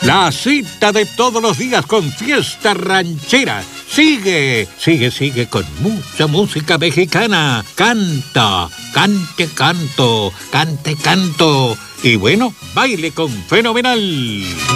La cita de todos los días con Fiesta Ranchera. Sigue con mucha música mexicana. Canta, cante canto, cante canto. Y bueno, baile con Fenomenal.